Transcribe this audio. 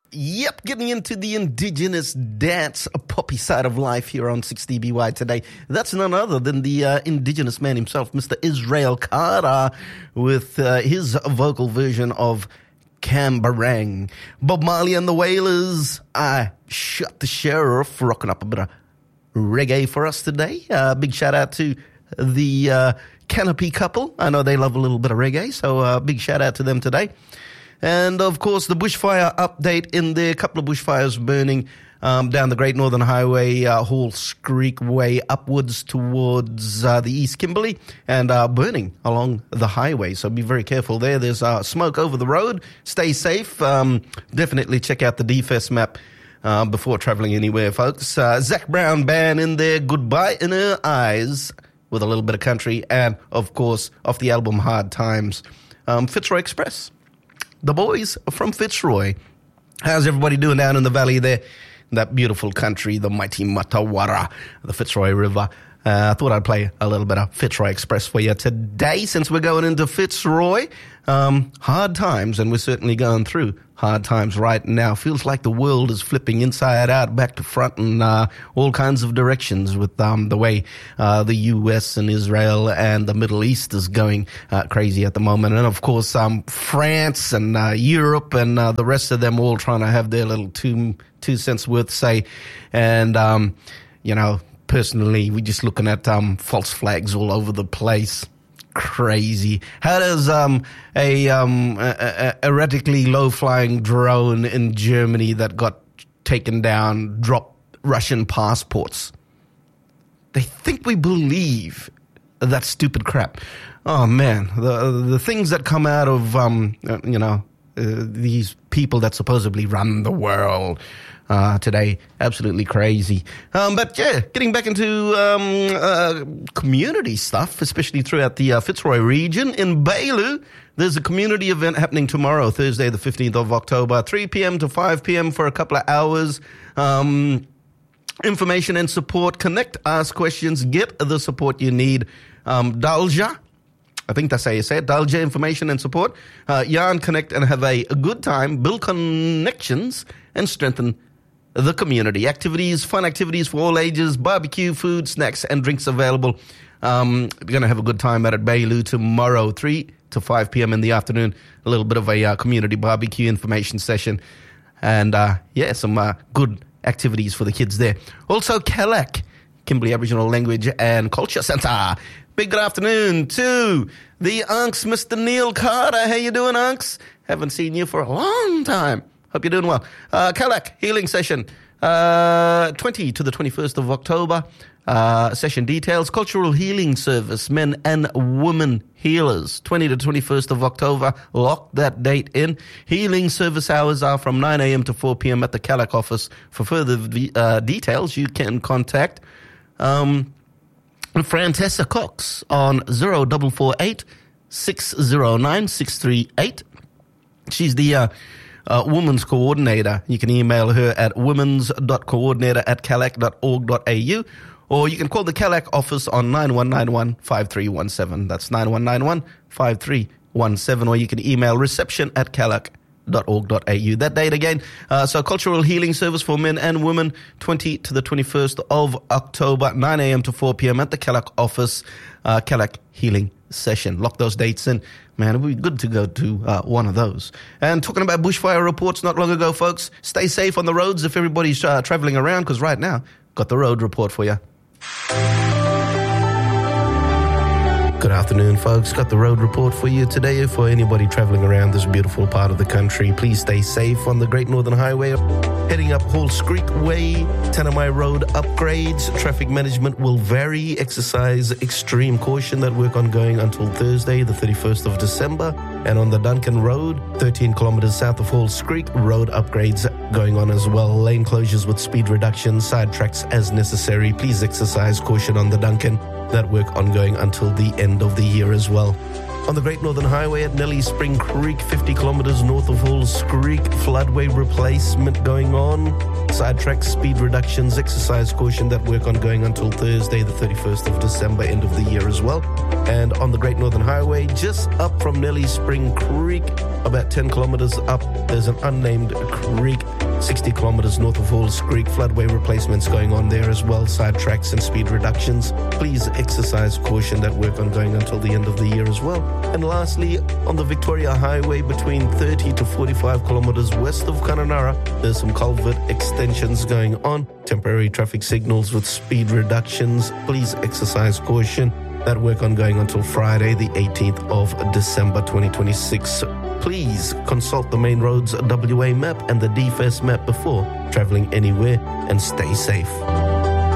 Yep, getting into the indigenous dance poppy side of life here on 6DBY today. That's none other than the indigenous man himself, Mr. Israel Carter, with his vocal version of Cambarang. Bob Marley and the Wailers, I Shut the Sheriff, rocking up a bit of reggae for us today. Big shout out to the Canopy couple. I know they love a little bit of reggae, so big shout out to them today. And, of course, the bushfire update in there. A couple of bushfires burning down the Great Northern Highway, Halls Creek Way, upwards towards the East Kimberley, and burning along the highway. So be very careful there. There's smoke over the road. Stay safe. Definitely check out the DFS map before traveling anywhere, folks. Zac Brown Band in there. Goodbye in Her Eyes, with a little bit of country. And, of course, off the album Hard Times, Fitzroy Express. The boys from Fitzroy. How's everybody doing down in the valley there? That beautiful country, the mighty Matawara, the Fitzroy River. I thought I'd play a little bit of Fitzroy Express for you today since we're going into Fitzroy. Hard times, and we're certainly going through hard times right now. Feels like the world is flipping inside out, back to front, and all kinds of directions with the way the U.S. and Israel and the Middle East is going crazy at the moment. And, of course, France and Europe and the rest of them all trying to have their little two cents worth say. And, personally, we're just looking at false flags all over the place. Crazy. How does a erratically low-flying drone in Germany that got taken down drop Russian passports? They think we believe that stupid crap. Oh, man. The things that come out of, these people that supposedly run the world today, absolutely crazy. But yeah, getting back into community stuff, especially throughout the Fitzroy region. In Bailu, there's a community event happening tomorrow, Thursday the 15th of October, 3 p.m. to 5 p.m. for a couple of hours. Information and support, connect, ask questions, get the support you need. Dalja, I think that's how you say it. Dalja, information and support. Yarn, connect, and have a good time. Build connections and strengthen the community. Activities, fun activities for all ages, barbecue, food, snacks, and drinks available. We're going to have a good time at Bailu tomorrow, 3 to 5 p.m. in the afternoon. A little bit of a community barbecue information session. And, some good activities for the kids there. Also, Kelak, Kimberley Aboriginal Language and Culture Centre. Big good afternoon to the Unks, Mr. Neil Carter. How you doing, Unks? Haven't seen you for a long time. Hope you're doing well. Kelak Healing Session, 20 to the 21st of October. Session details, Cultural Healing Service, men and women healers, 20 to 21st of October. Lock that date in. Healing service hours are from 9 a.m. to 4 p.m. at the Kelak office. For further details, you can contact Francesca Cox on 0448 609 638. She's the women's coordinator. You can email her at womens.coordinator@kelak.org.au, or you can call the Kelak office on 9191-5317. That's 9191-5317, or you can email reception@kelak.org.au. That date again. So Cultural Healing Service for men and women, 20 to the 21st of October, 9 a.m. to 4 p.m. at the Kelak office, Kelak Healing Session. Lock those dates in. Man, it would be good to go to one of those. And talking about bushfire reports not long ago, folks, stay safe on the roads if everybody's traveling around, because right now, got the road report for you. Good afternoon, folks. Got the road report for you today. For anybody traveling around this beautiful part of the country, please stay safe on the Great Northern Highway. Heading up Halls Creek Way, Tanami Road upgrades. Traffic management will vary. Exercise extreme caution. That work ongoing until Thursday, the 31st of December. And on the Duncan Road, 13 kilometers south of Halls Creek, road upgrades going on as well. Lane closures with speed reduction, side tracks as necessary. Please exercise caution on the Duncan. That work ongoing until the end of the year as well. On the Great Northern Highway at Nelly Spring Creek, 50 kilometers north of Halls Creek, floodway replacement going on. Sidetrack speed reductions, exercise caution, that work ongoing until Thursday, the 31st of December, end of the year as well. And on the Great Northern Highway, just up from Nelly Spring Creek, about 10 kilometers up, there's an unnamed creek, 60 kilometers north of Halls Creek, floodway replacements going on there as well, sidetracks and speed reductions. Please exercise caution, that work ongoing until the end of the year as well. And lastly, on the Victoria Highway between 30 to 45 kilometers west of Kununurra, there's some culvert extensions going on, temporary traffic signals with speed reductions. Please exercise caution. That work ongoing until Friday, the 18th of December 2026. Please consult the Main Roads WA map and the DFS map before traveling anywhere, and stay safe.